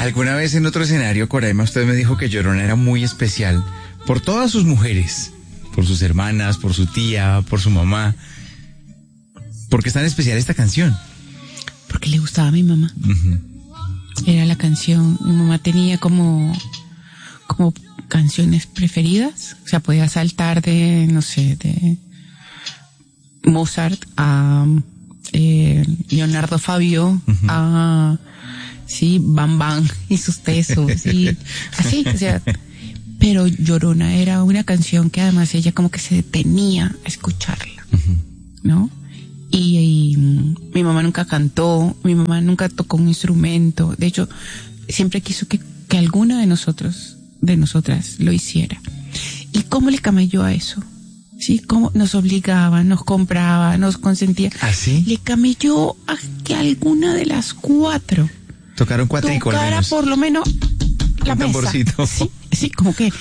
Alguna vez en otro escenario, Coraima, usted me dijo que Llorona era muy especial por todas sus mujeres, por sus hermanas, por su tía, por su mamá. ¿Por qué es tan especial esta canción? Porque le gustaba a mi mamá. Era la canción, mi mamá tenía como canciones preferidas, o sea, podía saltar de, no sé, de Mozart a Leonardo Fabio, a Bam Bam y sus tesos, y así, o sea, pero Llorona era una canción que además ella como que se detenía a escucharla, ¿no? Y mi mamá nunca cantó, mi mamá nunca tocó un instrumento, de hecho, siempre quiso que alguna de nosotras lo hiciera. ¿Y cómo le camelló a eso? Sí, cómo nos obligaba, nos compraba, nos consentía. ¿Ah, sí? Le camelló a que alguna de las 4 tocaron cuatrico al menos. por lo menos la un mesa. Tamborcito. Sí, como que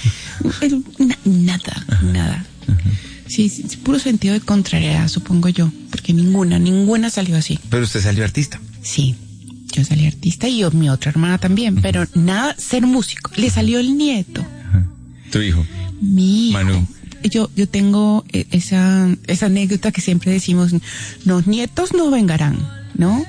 nada. Sí, puro sentido de contrariedad, supongo yo, porque ninguna salió así. Pero usted salió artista. Sí, yo salí artista y mi otra hermana también, pero nada, ser músico. Le salió el nieto. ¿Tu hijo? Mi hijo. Manu. Yo tengo esa anécdota que siempre decimos, los nietos no vengarán, ¿no?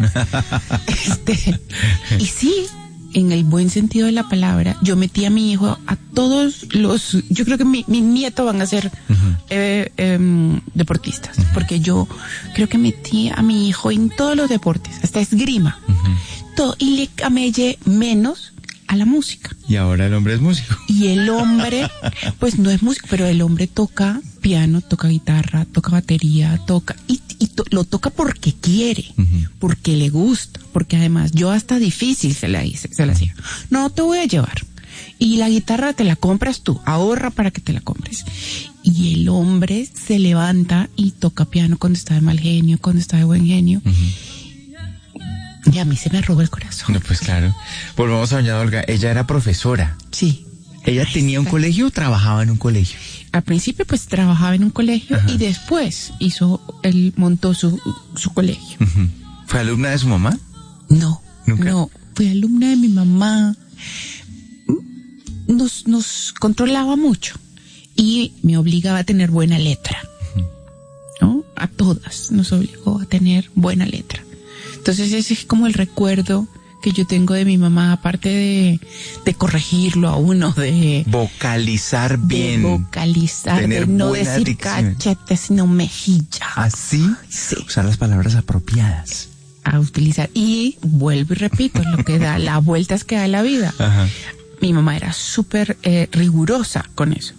Y sí, en el buen sentido de la palabra, yo metí a mi hijo a todos yo creo que mi nieto van a ser deportistas, porque yo creo que metí a mi hijo en todos los deportes, hasta esgrima, todo, y le camellé menos a la música. Y ahora el hombre es músico. Y el hombre, pues no es músico, pero el hombre toca piano, toca guitarra, toca batería, lo toca porque quiere, porque le gusta, porque además yo hasta difícil se la hacía. No te voy a llevar. Y la guitarra te la compras tú, ahorra para que te la compres. Y el hombre se levanta y toca piano cuando está de mal genio, cuando está de buen genio. Y a mí se me robó el corazón. No, pues claro. Volvamos a doña Olga. Ella era profesora. Sí. ¿Ella tenía un colegio o trabajaba en un colegio? Al principio pues trabajaba en un colegio y después montó su colegio. ¿Fue alumna de su mamá? No. ¿Nunca? No, fue alumna de mi mamá. Nos controlaba mucho y me obligaba a tener buena letra. ¿No? A todas nos obligó a tener buena letra. Entonces ese es como el recuerdo que yo tengo de mi mamá, aparte de corregirlo a uno, de vocalizar bien. De vocalizar, tener de no buena decir dicción. cachete, sino mejilla. ¿Así? Sí. Usar las palabras apropiadas. A utilizar. Y vuelvo y repito, lo que da, las vueltas que da la vida. Ajá. Mi mamá era súper rigurosa con eso.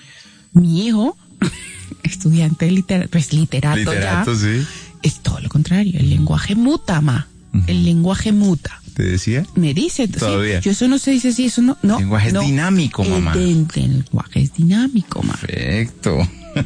Mi hijo, estudiante de literato ya, sí. es todo lo contrario. El lenguaje muta, ma. El lenguaje muta. ¿Te decía? Me dice. Todavía. Sí, yo eso no se dice así, eso no. El lenguaje es dinámico, mamá. El lenguaje es dinámico, mamá. Perfecto.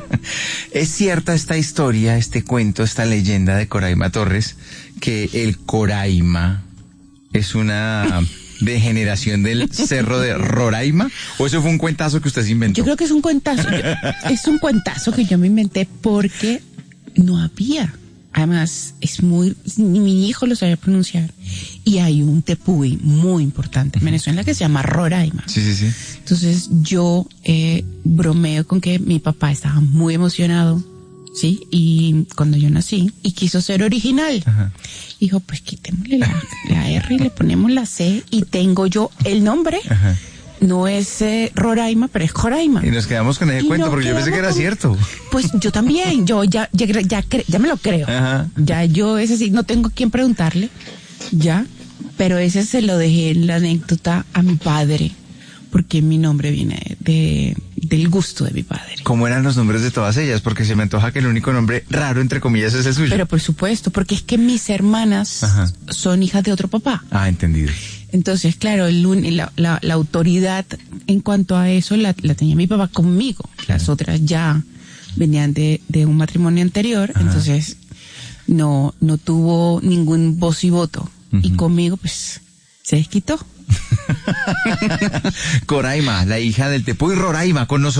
Es cierta esta historia, este cuento, esta leyenda de Coraima Torres, que el Coraima es una degeneración del cerro de Roraima, ¿o eso fue un cuentazo que usted se inventó? Yo creo que es un cuentazo. Es un cuentazo que yo me inventé porque no había. Además, ni mi hijo lo sabía pronunciar. Y hay un tepuy muy importante en Venezuela que se llama Roraima. Sí. Entonces yo bromeo con que mi papá estaba muy emocionado, ¿sí? Y cuando yo nací, y quiso ser original. Ajá. Dijo, pues quitémosle la R y le ponemos la C y tengo yo el nombre. Ajá. No es Roraima, pero es Coraima. Y nos quedamos con ese cuento porque yo pensé que era cierto. Pues yo también, yo ya me lo creo. Ajá. Ya yo ese sí, no tengo quien preguntarle, ya, pero ese se lo dejé en la anécdota a mi padre, porque mi nombre viene del gusto de mi padre. ¿Cómo eran los nombres de todas ellas? Porque se me antoja que el único nombre raro, entre comillas, es el suyo. Pero por supuesto, porque es que mis hermanas son hijas de otro papá. Ah, entendido. Entonces, claro, la autoridad en cuanto a eso la tenía mi papá conmigo. Las otras ya venían de un matrimonio anterior, entonces no tuvo ningún voz y voto. Y conmigo, pues, se desquitó. Coraima, la hija del tepuy Roraima, con nosotros.